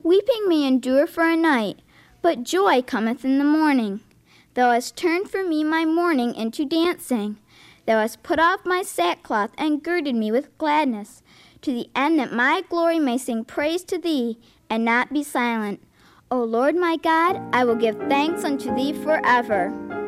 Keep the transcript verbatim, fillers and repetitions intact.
Weeping may endure for a night, but joy cometh in the morning. Thou hast turned for me my mourning into dancing. Thou hast put off my sackcloth and girded me with gladness, to the end that my glory may sing praise to thee, and not be silent. O Lord my God, I will give thanks unto thee forever.